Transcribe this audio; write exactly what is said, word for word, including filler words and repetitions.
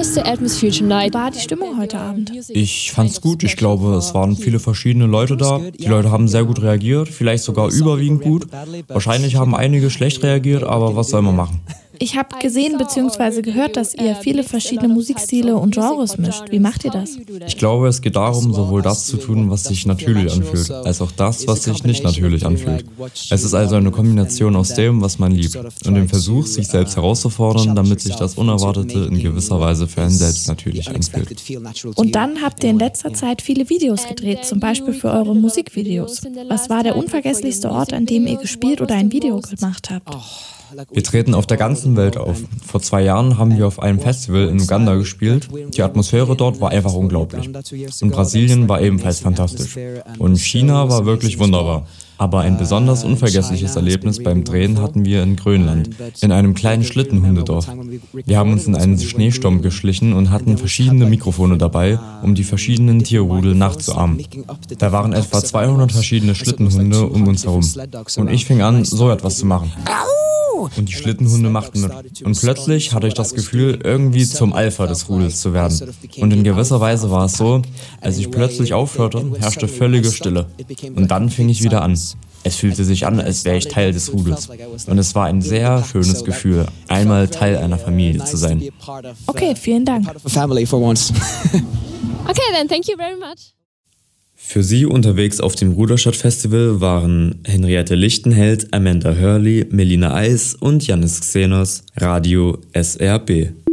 was the atmosphere tonight? War die Stimmung heute Abend? Ich fand's gut. Ich glaube, es waren viele verschiedene Leute da. Die Leute haben sehr gut reagiert, vielleicht sogar überwiegend gut. Wahrscheinlich haben einige schlecht reagiert, aber was soll man machen? Ich habe gesehen bzw. gehört, dass ihr viele verschiedene Musikstile und Genres mischt. Wie macht ihr das? Ich glaube, es geht darum, sowohl das zu tun, was sich natürlich anfühlt, als auch das, was sich nicht natürlich anfühlt. Es ist also eine Kombination aus dem, was man liebt, und dem Versuch, sich selbst herauszufordern, damit sich das Unerwartete in gewisser Weise für einen selbst natürlich anfühlt. Und dann habt ihr in letzter Zeit viele Videos gedreht, zum Beispiel für eure Musikvideos. Was war der unvergesslichste Ort, an dem ihr gespielt oder ein Video gemacht habt? Wir treten auf der ganzen Welt auf. Vor zwei Jahren haben wir auf einem Festival in Uganda gespielt. Die Atmosphäre dort war einfach unglaublich. Und Brasilien war ebenfalls fantastisch. Und China war wirklich wunderbar. Aber ein besonders unvergessliches Erlebnis beim Drehen hatten wir in Grönland, in einem kleinen Schlittenhundedorf. Wir haben uns in einen Schneesturm geschlichen und hatten verschiedene Mikrofone dabei, um die verschiedenen Tierrudel nachzuahmen. Da waren etwa zweihundert verschiedene Schlittenhunde um uns herum. Und ich fing an, so etwas zu machen. Und die Schlittenhunde machten mit. Und plötzlich hatte ich das Gefühl, irgendwie zum Alpha des Rudels zu werden. Und in gewisser Weise war es so, als ich plötzlich aufhörte, herrschte völlige Stille. Und dann fing ich wieder an. Es fühlte sich an, als wäre ich Teil des Rudels. Und es war ein sehr schönes Gefühl, einmal Teil einer Familie zu sein. Okay, vielen Dank. Okay, then thank you very much. Für Sie unterwegs auf dem Ruderstadt-Festival waren Henriette Lichtenheld, Amanda Hurley, Melina Eis und Jannis Xenos, Radio S R B.